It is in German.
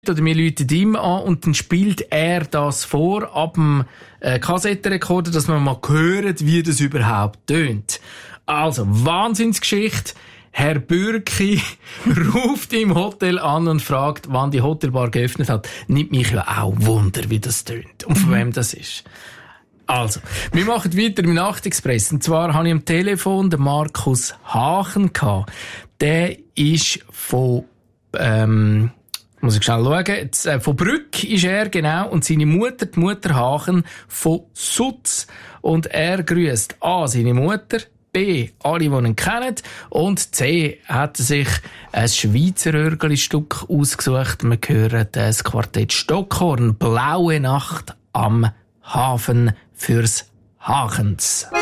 oder wir rufen ihm an und dann spielt er das vor ab dem Kassettenrekorder, dass man mal hört, wie das überhaupt tönt. Also, Wahnsinnsgeschichte. Herr Bürki ruft im Hotel an und fragt, wann die Hotelbar geöffnet hat. Nimmt mich ja auch Wunder, wie das tönt und von wem das ist. Also, wir machen weiter im Nachtexpress. Und zwar habe ich am Telefon den Markus Hachen gehabt. Der ist von, muss ich schnell schauen, jetzt, von Brück ist er, genau, und seine Mutter, die Mutter Hachen, von Sutz. Und er grüßt A, seine Mutter, B, alle, die ihn kennen, und C, hat er sich ein Schweizer Örgeli-Stück ausgesucht. Wir hören das Quartett Stockhorn, Blaue Nacht am Hafen fürs Hachens.